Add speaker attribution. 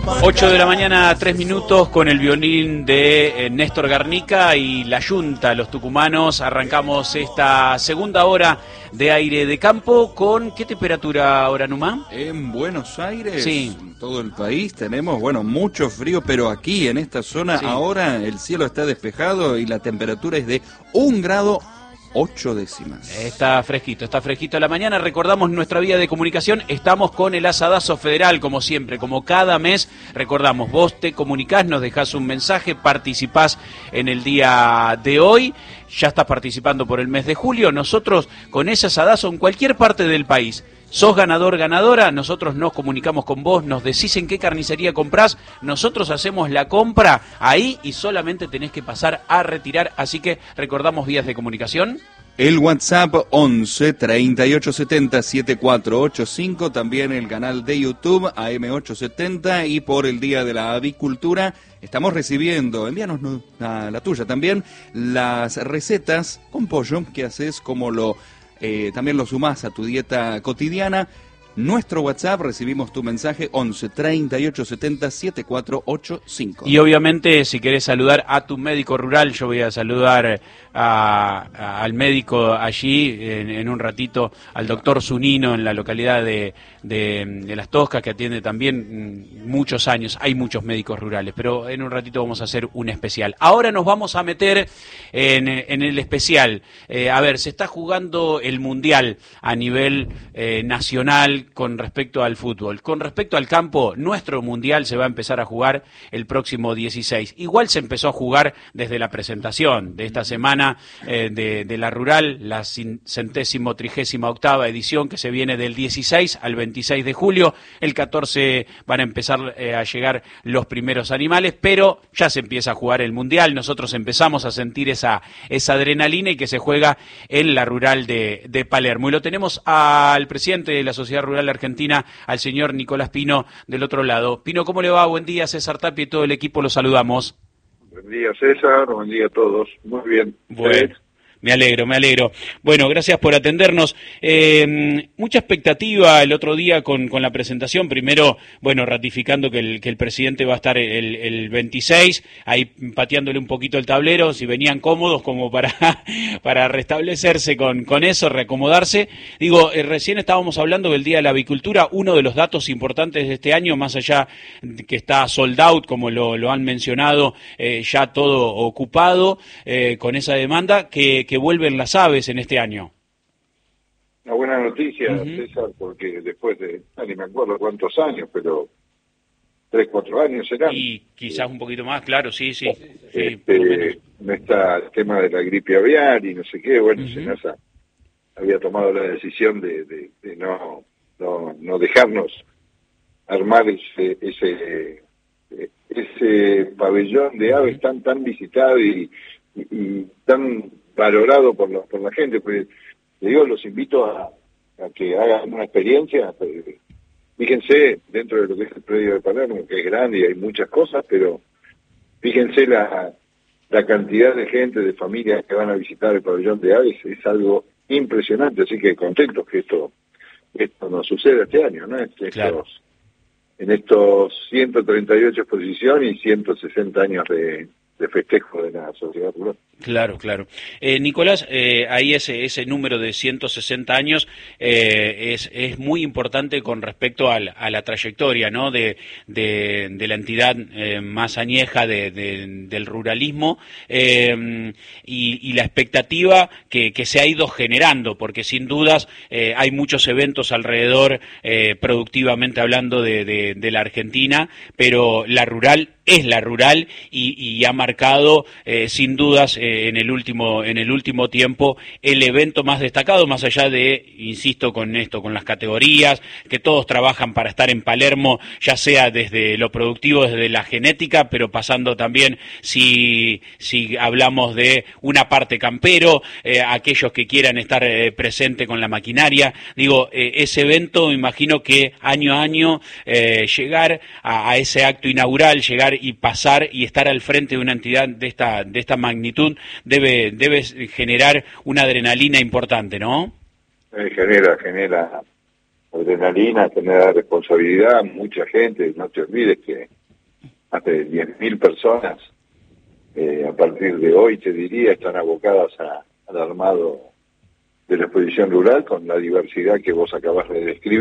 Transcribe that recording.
Speaker 1: 8 de la mañana, 3 minutos, con el violín de Néstor Garnica y la Yunta, los tucumanos. Arrancamos esta segunda hora de aire de campo. ¿Con qué temperatura ahora, Numá?
Speaker 2: En Buenos Aires,
Speaker 1: sí,
Speaker 2: en todo el país tenemos, mucho frío, pero aquí en esta zona ahora el cielo está despejado y la temperatura es de 1 grado 8 décimas.
Speaker 1: Está fresquito a la mañana. Recordamos nuestra vía de comunicación, estamos con el Asadazo Federal, como siempre, como cada mes. Recordamos, vos te comunicás, nos dejás un mensaje, participás en el día de hoy. Ya estás participando por el mes de julio. Nosotros con ese asadazo en cualquier parte del país, sos ganador, ganadora, nosotros nos comunicamos con vos, nos decís en qué carnicería comprás, nosotros hacemos la compra ahí y solamente tenés que pasar a retirar. Así que recordamos vías de comunicación.
Speaker 2: El WhatsApp 11 38 70 7485, también el canal de YouTube AM870, y por el Día de la Avicultura estamos recibiendo, envíanos la tuya también, las recetas con pollo que haces, como también lo sumás a tu dieta cotidiana. Nuestro WhatsApp, recibimos tu mensaje 11 38 70 7485.
Speaker 1: Y obviamente, si querés saludar a tu médico rural, yo voy a saludar al médico allí en un ratito, al doctor Zunino, en la localidad de Las Toscas, que atiende también muchos años. Hay muchos médicos rurales, pero en un ratito vamos a hacer un especial. Ahora nos vamos a meter en el especial. A ver, se está jugando el Mundial a nivel nacional con respecto al fútbol. Con respecto al campo, nuestro Mundial se va a empezar a jugar el próximo 16. Igual se empezó a jugar desde la presentación de esta semana de la Rural, la 138ª edición, que se viene del 16 al 26 de julio. El 14 van a empezar a llegar los primeros animales, pero ya se empieza a jugar el Mundial. Nosotros empezamos a sentir esa adrenalina, y que se juega en la Rural de Palermo. Y lo tenemos al presidente de la Sociedad Rural Argentina, al señor Nicolás Pino, del otro lado. Pino, ¿cómo le va? Buen día, César Tapia y todo el equipo, lo saludamos.
Speaker 3: Buen día, César, buen día a todos. Muy bien.
Speaker 1: Bueno. Me alegro. Bueno, gracias por atendernos. Mucha expectativa el otro día con la presentación. Primero, ratificando que el presidente va a estar el 26, ahí pateándole un poquito el tablero, si venían cómodos como para restablecerse con eso, reacomodarse. Digo, recién estábamos hablando del Día de la Avicultura. Uno de los datos importantes de este año, más allá de que está sold out, como lo han mencionado, ya todo ocupado con esa demanda, que vuelven las aves en este año.
Speaker 3: Una buena noticia, César, porque después de, ni me acuerdo cuántos años, pero 3, 4 años serán.
Speaker 1: Y quizás un poquito más, claro, sí.
Speaker 3: No está el tema de la gripe aviar y no sé qué, Senasa había tomado la decisión de no dejarnos armar ese pabellón de aves tan visitado y tan valorado por la gente. Pues le digo, los invito a que hagan una experiencia. Fíjense, dentro de lo que es el predio de Palermo, que es grande y hay muchas cosas, pero fíjense la cantidad de gente, de familias que van a visitar el pabellón de aves, es algo impresionante. Así que contentos que esto nos suceda este año, ¿no?
Speaker 1: Claro.
Speaker 3: En estos 138 exposiciones y 160 años de festejo de la sociedad rural.
Speaker 1: Claro. Nicolás, ahí ese número de 160 años es muy importante con respecto a la trayectoria, ¿no? de la entidad más añeja del ruralismo, y la expectativa que se ha ido generando, porque sin dudas hay muchos eventos alrededor, productivamente hablando, de la Argentina, pero la rural es la rural y ha marcado sin dudas en el último tiempo el evento más destacado, más allá de, insisto con esto, con las categorías, que todos trabajan para estar en Palermo, ya sea desde lo productivo, desde la genética, pero pasando también, si hablamos de una parte campero, aquellos que quieran estar presente con la maquinaria. Digo, ese evento, me imagino que año a año llegar a ese acto inaugural, llegar y pasar y estar al frente de una entidad de esta magnitud debe generar una adrenalina importante, ¿no?
Speaker 3: Genera adrenalina, tener responsabilidad, mucha gente, no te olvides que más de 10.000 personas a partir de hoy, te diría, están abocadas al armado de la exposición rural con la diversidad que vos acabas de describir.